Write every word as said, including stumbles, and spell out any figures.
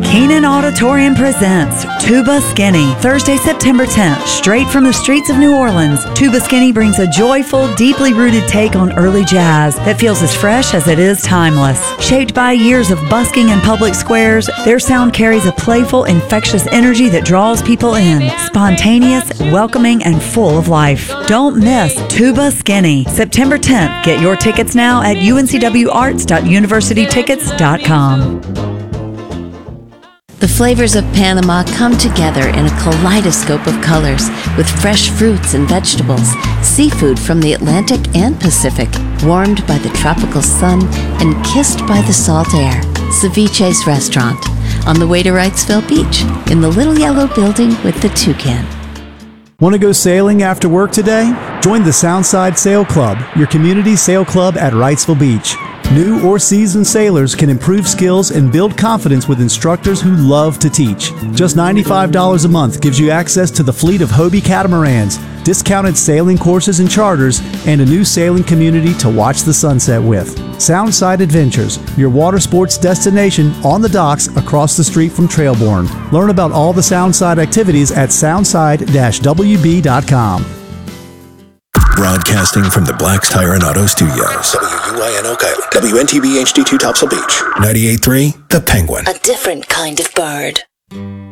Keenan Auditorium presents Tuba Skinny, Thursday, September tenth. Straight from the streets of New Orleans, Tuba Skinny brings a joyful, deeply rooted take on early jazz that feels as fresh as it is timeless. Shaped by years of busking in public squares, their sound carries a playful, infectious energy that draws people in. Spontaneous, welcoming, and full of life. Don't miss Tuba Skinny, September tenth. Get your tickets now at u n c w arts dot university tickets dot com. The flavors of Panama come together in a kaleidoscope of colors with fresh fruits and vegetables, seafood from the Atlantic and Pacific, warmed by the tropical sun and kissed by the salt air. Ceviche's Restaurant, on the way to Wrightsville Beach, in the little yellow building with the toucan. Want to go sailing after work today? Join the Soundside Sail Club, your community sail club at Wrightsville Beach. New or seasoned sailors can improve skills and build confidence with instructors who love to teach. Just ninety-five dollars a month gives you access to the fleet of Hobie catamarans, discounted sailing courses and charters, and a new sailing community to watch the sunset with. Soundside Adventures, your water sports destination on the docks across the street from Trailborn. Learn about all the Soundside activities at soundside dash w b dot com. Broadcasting from the Black's Tire and Auto Studios. W U I N Ocala. W N T B H D two Topsail Beach. ninety-eight point three The Penguin. A different kind of bird.